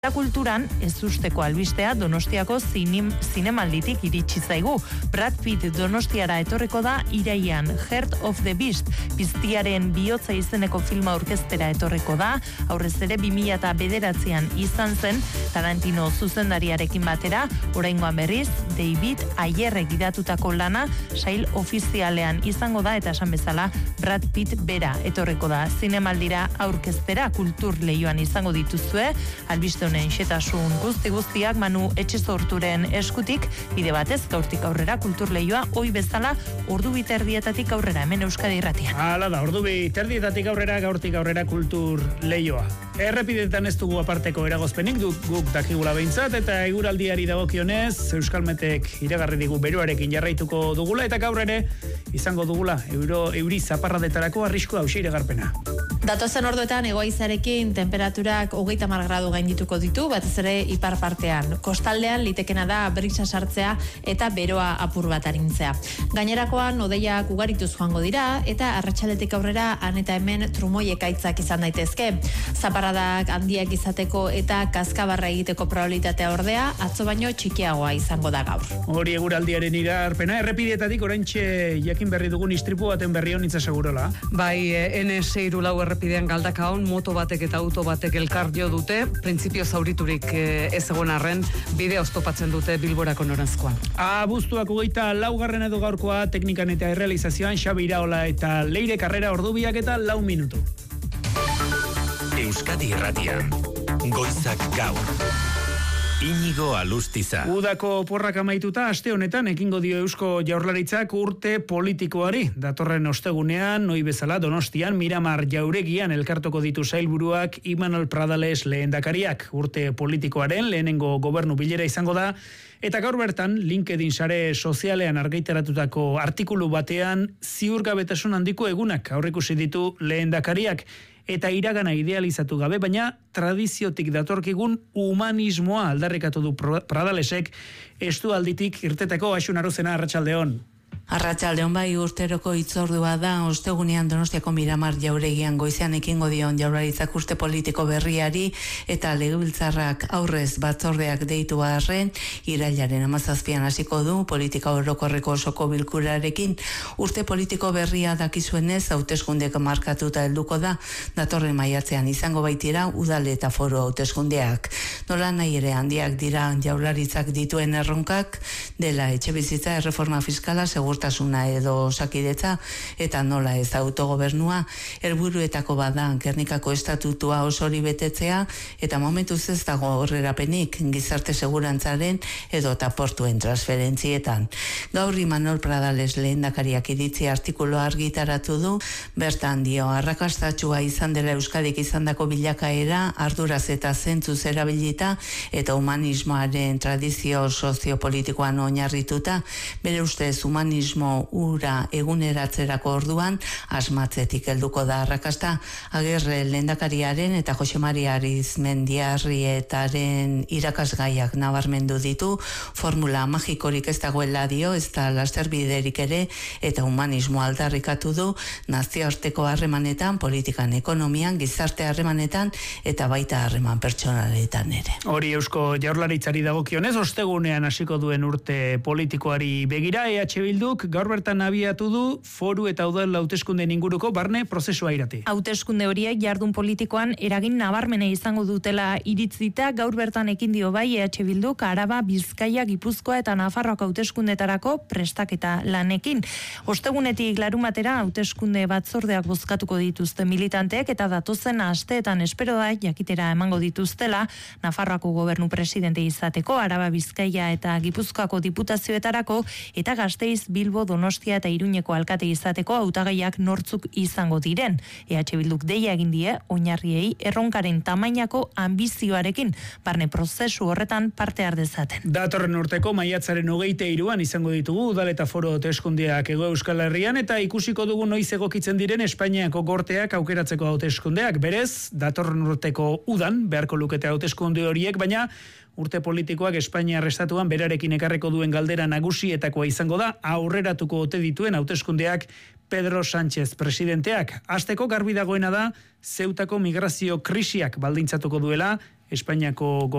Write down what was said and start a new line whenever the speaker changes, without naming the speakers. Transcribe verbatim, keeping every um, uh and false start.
Kulturan ez usteko albistea Donostiako zinem, zinemalditik iritsi zaigu. Brad Pitt Donostiara etorriko da irailean. Heart of the Beast piztiaren bihotza izeneko filma orkestera etorriko da. Aurrez ere bi mila bederatzian izan zen Tarantino zuzendariarekin batera, oraingoan berriz David Ayerrek gidatutako lana sail ofizialean izango da eta esan bezala Brad Pitt bera etorriko da zinemaldira aurkeztera. Kultur leioan izango dituzue albiste honen xetasun guzti guztiak Manu Etxezorturen eskutik, bide batez gaurtik aurrera kultur leioa oi bezala ordu bi terdietatik aurrera hemen Euskadi Irratian.
Hala da, ordu bi terdietatik aurrera gaurtik aurrera kultur leioa. Errepidetan ez dugu aparteko eragozpenik du, guk dakigula behintzat eta eguraldiari dagokionez Euskalmetek iragarri digu beroarekin jarraituko dugula eta gaur ere izango dugula euro, euri zaparradetarako arrisku hauxe iragarpena.
Datozen orduetan egoizarekin temperaturak hogeita hamar gradu gaindituko ditu, batez ere ipar partean. Kostaldean litekena da brisa sartzea eta beroa apur bat arintzea. Gainerakoan hodeiak ugarituz joango dira eta arratsaldetik aurrera han eta hemen trumoi ekaitzak izan daitezke. Zaparradak handiak izateko eta kaskabarra egiteko probabilitatea ordea atzo baino txikiagoa izango da gaur.
Hori eguraldiaren iragarpena, errepideetatik oraintxe jakin berri dugun istripu baten berri honitza segurola.
Bai, N S hiru lau errepidean galdakaon moto batek eta auto batek elkar jo dute, printzipio zauriturik ez egon arren bide oztopatzen dute Bilborako noranzkoan.
Abuztuak hogeita laugarren edo gaurkoa teknikan eta errealizazioan Xabi Iraola eta Leire Karrera ordubiak eta lau minutu.
Euskadi Irratian, goizak gaur. Inigo Alustiza.
Udako porrak amaituta aste honetan ekingo dio Eusko Jaurlaritzak urte politikoari. Datorren ostegunean, noi bezala Donostian, Miramar Jauregian elkartoko ditu sailburuak Imanol Pradales lehendakariak. Urte politikoaren lehenengo gobernu bilera izango da, eta gaur bertan LinkedIn sare sozialean argitaratutako artikulu batean ziurgabetasun handiko egunak aurreikusi ditu lehendakariak. Eta iragana idealizatu gabe, baina tradiziotik datorkigun humanismoa aldarrikatu du Pradalesek estualditik irteteko. Axun Aruzena, arratsaldeon.
Arratsaldeon, bai, urteroko hitzordua da ostegunean Donostiako Miramar Jauregian goizean ekingo dion Jaurlaritzak urte politiko berriari eta legebiltzarrak aurrez batzordeak deitu arren irailaren hamazazpian hasiko du politika orokorreko osoko bilkurarekin. Urte politiko berria dakizuenez hauteskundek markatuta helduko da, datorren maiatzean izango baitira udal eta foru hauteskundeak. Nola nahi ere handiak dira Jaurlaritzak dituen erronkak, dela etxebizitza, erreforma fiskala, segurtasuna edo osakidetza eta nola ez autogobernua. Helburuetako bada Gernikako estatutua osori betetzea eta momentuz ez dago aurrerapenik gizarte segurantzaren edo eta portuen transferentzietan. Gaur Imanol Pradales lehendakariak iritzi artikulu argitaratu du, bertan dio arrakastatsua izan dela Euskadik izandako bilakaera arduraz eta zentzuz erabilita eta humanismoaren tradizio soziopolitikoan oinarrituta, bere ustez humanismo ura eguneratzerako orduan asmatzetik helduko da arrakasta. Agerre lehendakariaren eta Jose Maria Arizmendiarrietaren irakasgaiak nabarmendu ditu, formula magikorik ez dagoela dio, ez da lasterbiderik ere, eta humanismo aldarrikatu du nazioarteko harremanetan, politikan, ekonomian, gizarte harremanetan eta baita harreman pertsonaletan ere.
Hori Eusko Jaurlaritzari dagokionez, ostegunean hasiko duen urte politikoari begira, E H Bilduk gaur bertan abiatu du foru eta udal hauteskunde inguruko barne prozesua irati.
Hauteskunde horiek jardun politikoan eragin nabarmena izango dutela iritzita, gaur bertan ekin dio bai E H Bilduk Araba, Bizkaia, Gipuzkoa eta Nafarroako hauteskundetarako prestaketa lanekin. Ostegunetik larumatera hauteskunde batzordeak bozkatuko dituzte militanteek eta datozen asteetan espero da jakitera emango dituztela Nafarroako gobernu presidente izateko, Araba, Bizkaia eta Gipuzkoako diputazioetarako eta Gasteiz, Bilbo, Donostia eta Iruñeko alkate izateko hautagaiak nortzuk izango diren. E H Bilduk deia egin die oinarriei erronkaren tamainako ambizioarekin barne prozesu horretan parte har dezaten.
Datorren urteko maiatzaren hogeita hiruan izango ditugu udal eta foru hauteskundeak Hego Euskal Herrian eta ikusiko dugu noiz egokitzen diren Espainiako gorteak aukeratzeko hauteskundeak. Berez, datorren urteko udan beharko lukete hauteskunde horiek, baina urte politikoak Espainiar estatuan berarekin ekarreko duen galdera nagusietakoa izango da aurreratuko ote dituen hauteskundeak Pedro Sánchez presidenteak. Hasteko garbi dagoena da Zeutako migrazio krisiak baldintzatuko duela Espainiako